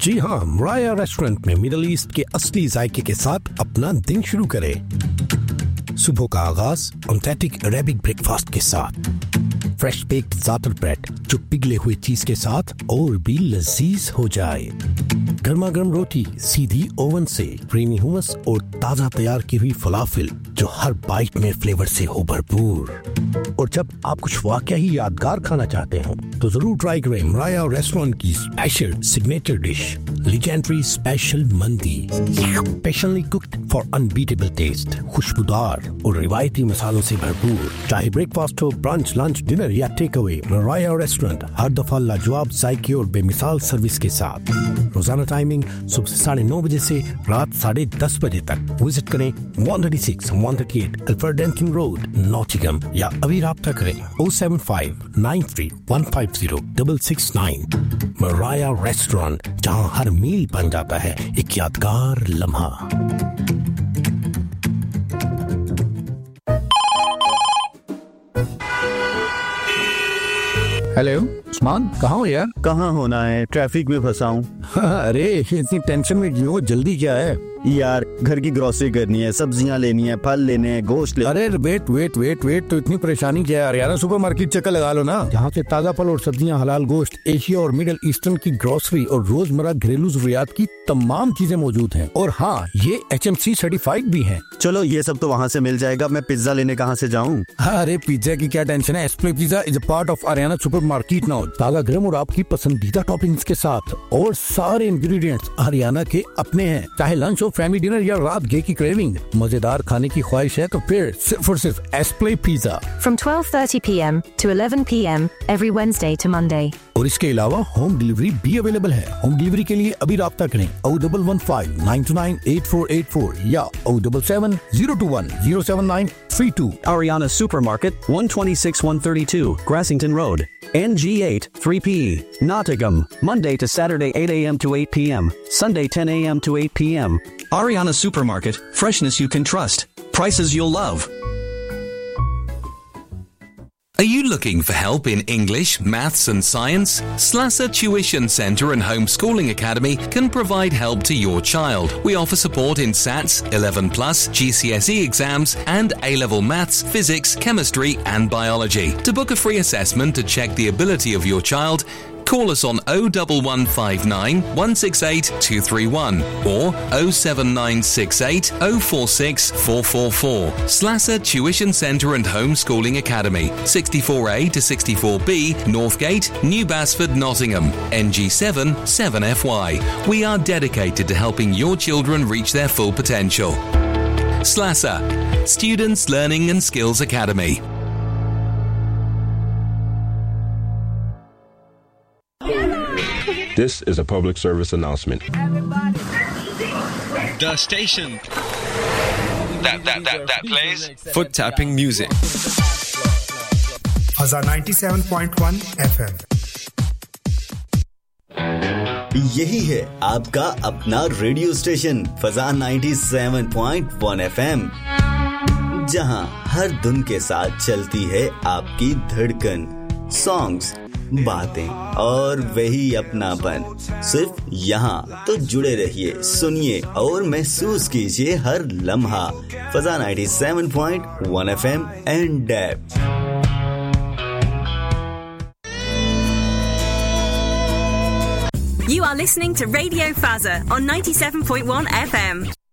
जी हाँ, मराया रेस्टोरेंट में middle east के असली जायके के साथ अपना दिन शुरू करें। सुबह का आगाज ऑथेंटिक अरेबिक ब्रेकफास्ट के साथ, फ्रेश बेक्ड ज़ातर ब्रेड जो पिघले हुए चीज के साथ और भी लजीज हो जाए, गर्मा गर्म रोटी सीधी ओवन से, क्रीमी हुमस और ताजा तैयार की हुई फलाफिल जो हर बाइट में फ्लेवर से हो भरपूर। और जब आप कुछ वाकई ही यादगार खाना चाहते हो तो जरूर ट्राई करें मराया रेस्टोरेंट की special signature dish legendary special मंदी, specially cooked for unbeatable test, खुशबूदार और रिवायती मसालों से भरपूर। चाहे ब्रेकफास्ट हो, ब्रंच, लंच, डिनर या टेक अवे, मराया रेस्टोरेंट हर दफा लाजवाब जायके और बेमिसाल सर्विस के साथ। रोजाना टाइमिंग सुबह 9:30 बजे से रात 10:30 बजे तक। विजिट करें 136 138 अल्फर्डेंटन रोड, नॉटिंघम, या अभी राब्ता करें 07593150669। मराया रेस्टोरेंट, जहां हर मील बन जाता है एक यादगार लम्हा। हेलो उस्मान, कहाँ हो यार? कहाँ होना है, ट्रैफिक में फंसा हूँ। अरे इतनी टेंशन में क्यों? जल्दी क्या है? यार घर की ग्रोसरी करनी है, सब्जियां लेनी है, फल लेने हैं, गोश्त ले। अरे वेट तो इतनी परेशानी क्या है यार? सुपरमार्केट चक्कर लगा लो ना, जहाँ से ताजा फल और सब्जियां, हलाल गोश्त, एशिया और मिडिल ईस्टर्न की ग्रोसरी और रोजमर्रा घरेलू जरूरियात की तमाम चीजें मौजूद हैं। और हाँ, ये HMC सर्टिफाइड भी हैं। चलो ये सब तो वहाँ से मिल जाएगा, मैं पिज्जा लेने कहाँ से जाऊँ? अरे पिज्जा की क्या टेंशन है, एस्प्ले pizza is a part of Ariana supermarket now. ताजा गर्म और आपकी पसंदीदा टॉपिंग्स के साथ, और सारे इंग्रेडिएंट्स आरियाना के अपने हैं। चाहे लंच हो, फैमिली डिनर या रात गे की क्रेविंग, मजेदार खाने की ख्वाहिश है तो फिर सिर्फ और सिर्फ एस्प्ले pizza. From 12:30 p.m. to 11 p.m. every Wednesday to Monday. और इसके अलावा होम डिलीवरी भी अवेलेबल है। होम डिलीवरी के लिए अभी राब्ता करें 01159298484 या 077-021-07932। Ariana Supermarket, 126-132, Grassington Road, NG8 3PE, Nottingham, Monday to Saturday 8 a.m. to 8 p.m., Sunday 10 a.m. to 8 p.m. Ariana Supermarket, freshness you can trust, prices you'll love. Are you looking for help in English, Maths and Science? Slasser Tuition Centre and Homeschooling Academy can provide help to your child. We offer support in SATs, 11+, GCSE exams and A-level Maths, Physics, Chemistry and Biology. To book a free assessment to check the ability of your child, call us on 01159 168 231 or 07968 046 444. Slasser Tuition Centre and Homeschooling Academy, 64A to 64B, Northgate, New Basford, Nottingham, NG7 7FY. We are dedicated to helping your children reach their full potential. Slasser, Students Learning and Skills Academy. This is a public service announcement. The station that plays foot tapping music. Fazza 97.1 FM. यही है आपका अपना radio station फजा 97.1 FM, जहां हर धुन के साथ चलती है आपकी धड़कन, सॉन्ग्स, बातें और वही अपनापन। सिर्फ यहाँ तो जुड़े रहिए, सुनिए और महसूस कीजिए हर लम्हा। फजा 97.1 FM and dab. You are listening to Radio Fazza on 97.1 FM.